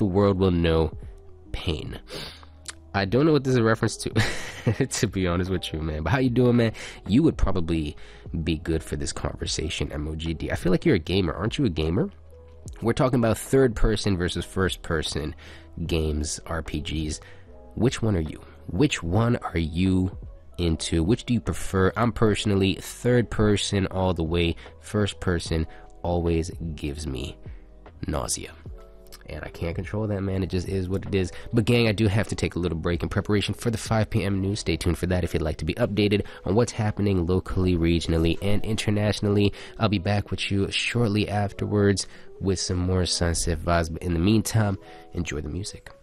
the world will know pain. I don't know what this is a reference to, to be honest with you, man. But how you doing, man? You would probably be good for this conversation, MOGD. I feel like you're a gamer. Aren't you a gamer? We're talking about third person versus first person games, RPGs. Which one are you? Which one are you into? Which do you prefer? I'm personally third person all the way. First person always gives me nausea. And I can't control that, man. It just is what it is. But gang, I do have to take a little break in preparation for the 5 p.m. news. Stay tuned for that if you'd like to be updated on what's happening locally, regionally, and internationally. I'll be back with you shortly afterwards with some more Sunset vibes. But in the meantime, enjoy the music.